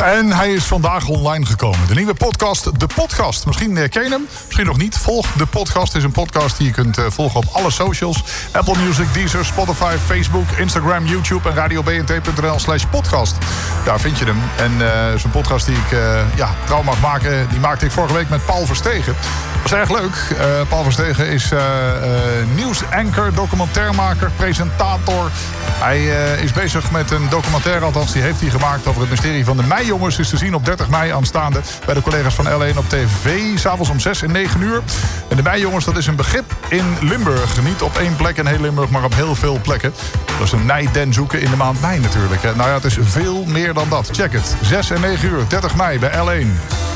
En hij is vandaag online gekomen. De nieuwe podcast, De Podcast. Misschien ken je hem, misschien nog niet. Volg De Podcast. Het is een podcast die je kunt volgen op alle socials. Apple Music, Deezer, Spotify, Facebook, Instagram, YouTube en radiobnt.nl/podcast. Daar vind je hem. En zo'n podcast die ik trouw mag maken, die maakte ik vorige week met Paul Verstegen. Dat was erg leuk. Paul Verstegen is nieuwsanker, documentairmaker, presentator. Hij is bezig met een documentaire, althans die heeft hij gemaakt over het mysterie van de Meijongens. Is te zien op 30 mei aanstaande bij de collega's van L1 op tv. 'S'avonds om 6 en 9 uur. En de Meijongens, dat is een begrip in Limburg. Niet op één plek in heel Limburg, maar op heel veel plekken. Dat is een nijden zoeken in de maand mei natuurlijk. Nou ja, het is veel meer dan dat. Check het. 6 en 9 uur, 30 mei bij L1.